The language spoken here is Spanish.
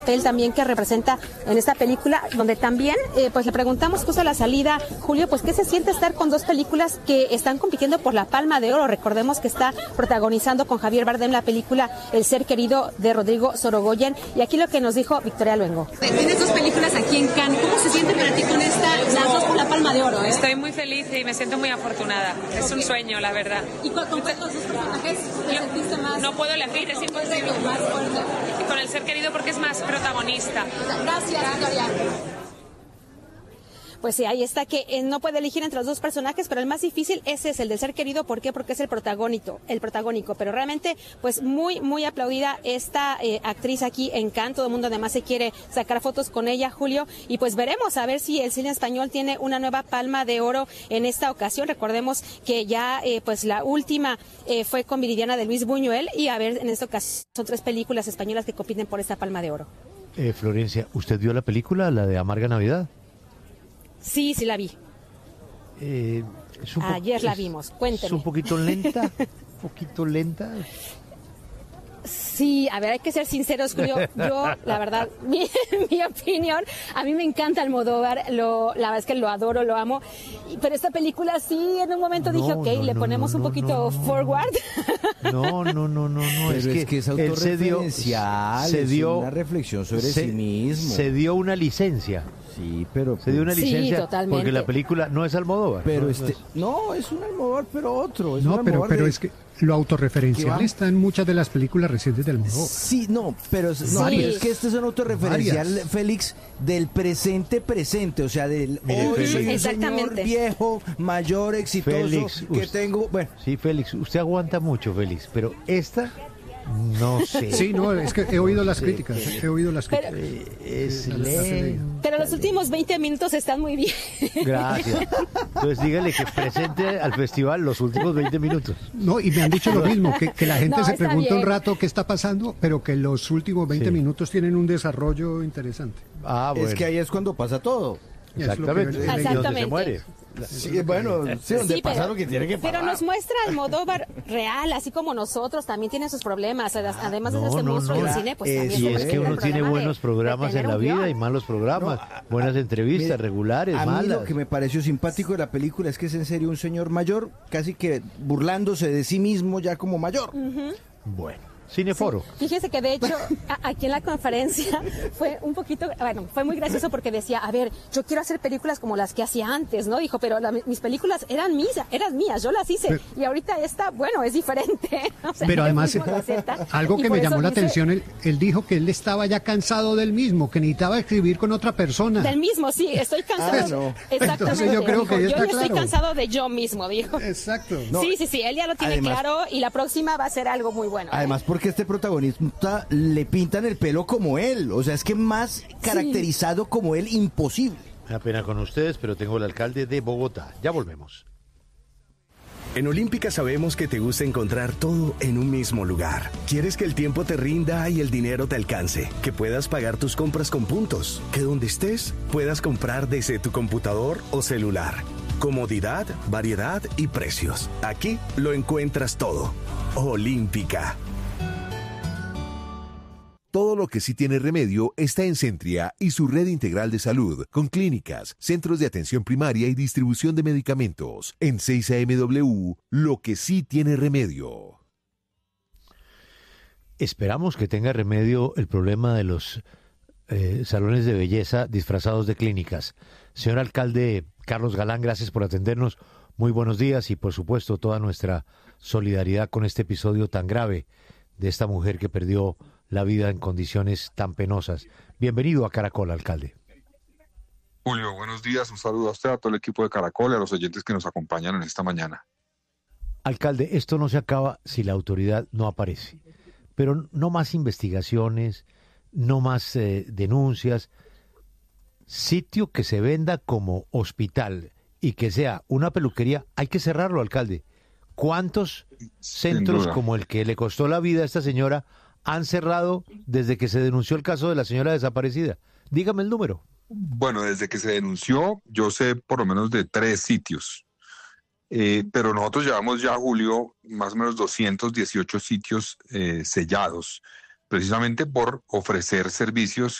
Él también que representa en esta película, donde también pues le preguntamos justo a la salida, Julio, pues qué se siente estar con dos películas que están compitiendo por la Palma de Oro. Recordemos que está protagonizando con Javier Bardem la película El ser querido de Rodrigo Sorogoyen, y aquí lo que nos dijo Victoria Luengo. Tienes dos películas aquí en Cannes, ¿cómo se siente para ti con las dos por la Palma de Oro? Estoy muy feliz y me siento muy afortunada, es un sueño, la verdad. ¿Y con cuántos dos personajes te sentiste más? No puedo elegir, es imposible. Más fuerte. Con El ser querido porque es más protagonista. Gracias, Victoria. Pues sí, ahí está que no puede elegir entre los dos personajes, pero el más difícil ese es el del ser querido. ¿Por qué? Porque es el protagónico. Pero realmente, pues muy aplaudida esta actriz aquí en Cannes. Todo el mundo además se quiere sacar fotos con ella, Julio. Y pues veremos a ver si el cine español tiene una nueva Palma de Oro en esta ocasión. Recordemos que ya pues la última fue con Viridiana de Luis Buñuel, y a ver, en esta ocasión son 3 películas españolas que compiten por esta Palma de Oro. Florencia, ¿usted vio la película, la de Amarga Navidad? Sí, la vi. Ayer la vimos, cuénteme. ¿Es un poquito lenta? Sí, a ver, hay que ser sinceros, Julio. Yo, la verdad, mi opinión, a mí me encanta Almodóvar, la verdad es que lo adoro, lo amo, pero esta película sí, en un momento dije, le ponemos un poquito forward. No, pero es que es autorreferencial, se dio una reflexión sobre sí mismo. Se dio una licencia. Sí, pero se dio una licencia totalmente. Porque la película no es Almodóvar. Pero no es un Almodóvar, pero otro. Es pero es que lo autorreferencial está en muchas de las películas recientes del Almodóvar. Sí, pero es que este es un autorreferencial, Félix, del presente, o sea, del hoy soy un señor viejo, mayor, exitoso, Félix, tengo, bueno. Sí, Félix, usted aguanta mucho, Félix, pero esta... No sé. Sí, no, es que he oído las críticas. Pero los últimos 20 minutos están muy bien. Gracias. Entonces dígale que presente al festival los últimos 20 minutos. No, y me han dicho lo mismo, que la gente se pregunta un rato qué está pasando, pero que los últimos 20 minutos tienen un desarrollo interesante. Bueno. Es que ahí es cuando pasa todo. Exactamente. Donde se muere. Sí, donde pasa lo que tiene que pasar. Pero nos muestra Almodóvar real, así como nosotros, también tiene sus problemas. Además de este monstruo del cine, pues también. Y es que uno tiene buenos programas en la vida y malos programas, buenas entrevistas, regulares, malas. A mí lo que me pareció simpático de la película es que es en serio un señor mayor, casi que burlándose de sí mismo ya como mayor. Bueno. Cineforo. Sí. Fíjese que de hecho aquí en la conferencia fue un poquito, fue muy gracioso porque decía, a ver, yo quiero hacer películas como las que hacía antes, ¿no? Dijo, pero mis películas eran mías, yo las hice, y ahorita esta, es diferente. O sea, pero además, algo que me llamó la atención, él dijo que él estaba ya cansado del mismo, que necesitaba escribir con otra persona. Del mismo, sí, estoy cansado. Exactamente. Entonces yo creo que yo ya estoy cansado de yo mismo, dijo. Exacto. Sí, él ya lo tiene claro, y la próxima va a ser algo muy bueno. Además, porque este protagonista le pintan el pelo como él, o sea, es que más caracterizado como él, imposible. Me da pena con ustedes, pero tengo el alcalde de Bogotá. Ya volvemos. En Olímpica sabemos que te gusta encontrar todo en un mismo lugar. Quieres que el tiempo te rinda y el dinero te alcance, que puedas pagar tus compras con puntos, que donde estés puedas comprar desde tu computador o celular. Comodidad, variedad y precios. Aquí lo encuentras todo. Olímpica. Todo lo que sí tiene remedio está en Centria y su red integral de salud, con clínicas, centros de atención primaria y distribución de medicamentos. En 6AMW, lo que sí tiene remedio. Esperamos que tenga remedio el problema de los salones de belleza disfrazados de clínicas. Señor alcalde Carlos Galán, gracias por atendernos. Muy buenos días y, por supuesto, toda nuestra solidaridad con este episodio tan grave de esta mujer que perdió la vida en condiciones tan penosas. Bienvenido a Caracol, alcalde. Julio, buenos días. Un saludo a usted, a todo el equipo de Caracol y a los oyentes que nos acompañan en esta mañana. Alcalde, esto no se acaba si la autoridad no aparece. Pero no más investigaciones, no más denuncias. Sitio que se venda como hospital y que sea una peluquería, hay que cerrarlo, alcalde. ¿Cuántos centros como el que le costó la vida a esta señora han cerrado desde que se denunció el caso de la señora desaparecida? Dígame el número. Bueno, desde que se denunció, yo sé por lo menos de 3 sitios. Pero nosotros llevamos ya, Julio, más o menos 218 sitios sellados. precisamente por ofrecer servicios